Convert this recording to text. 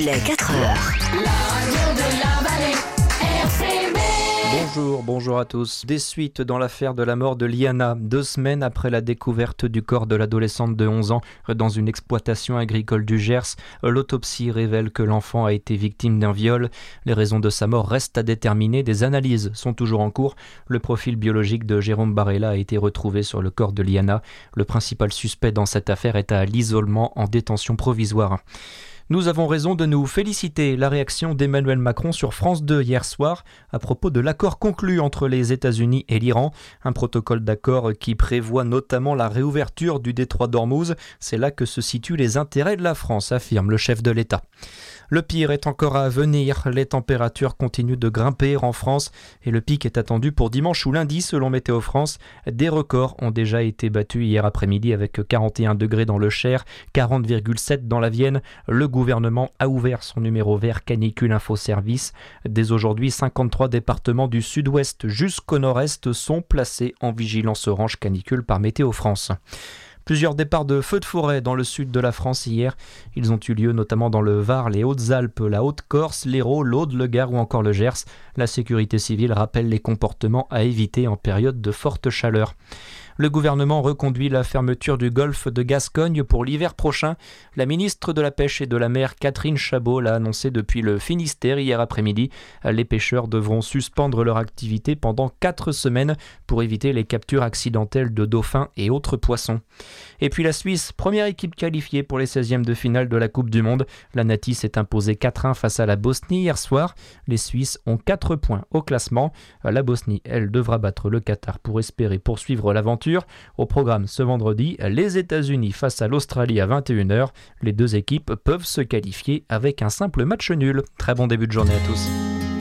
Il est 4 heures. La radio de la vallée, RCB. Bonjour à tous. Des suites dans l'affaire de la mort de Liana, 2 semaines après la découverte du corps de l'adolescente de 11 ans dans une exploitation agricole du Gers. L'autopsie révèle que l'enfant a été victime d'un viol. Les raisons de sa mort restent à déterminer. Des analyses sont toujours en cours. Le profil biologique de Jérôme Barella a été retrouvé sur le corps de Liana. Le principal suspect dans cette affaire est à l'isolement en détention provisoire. Nous avons raison de nous féliciter. La réaction d'Emmanuel Macron sur France 2 hier soir à propos de l'accord conclu entre les États-Unis et l'Iran. Un protocole d'accord qui prévoit notamment la réouverture du détroit d'Ormuz. C'est là que se situent les intérêts de la France, affirme le chef de l'État. Le pire est encore à venir. Les températures continuent de grimper en France et le pic est attendu pour dimanche ou lundi selon Météo France. Des records ont déjà été battus hier après-midi avec 41 degrés dans le Cher, 40,7 dans la Vienne. Le gouvernement a ouvert son numéro vert canicule info service. Dès aujourd'hui, 53 départements du sud-ouest jusqu'au nord-est sont placés en vigilance orange canicule par Météo France. Plusieurs départs de feux de forêt dans le sud de la France hier. Ils ont eu lieu notamment dans le Var, les Hautes-Alpes, la Haute-Corse, l'Hérault, l'Aude, le Gard ou encore le Gers. La sécurité civile rappelle les comportements à éviter en période de forte chaleur. Le gouvernement reconduit la fermeture du golfe de Gascogne pour l'hiver prochain. La ministre de la Pêche et de la Mer, Catherine Chabot, l'a annoncé depuis le Finistère hier après-midi. Les pêcheurs devront suspendre leur activité pendant 4 semaines pour éviter les captures accidentelles de dauphins et autres poissons. Et puis la Suisse, première équipe qualifiée pour les 16e de finale de la Coupe du Monde. La Nati s'est imposée 4-1 face à la Bosnie hier soir. Les Suisses ont 4 points au classement. La Bosnie, elle, devra battre le Qatar pour espérer poursuivre l'aventure. Au programme ce vendredi, les États-Unis face à l'Australie à 21h. Les deux équipes peuvent se qualifier avec un simple match nul. Très bon début de journée à tous.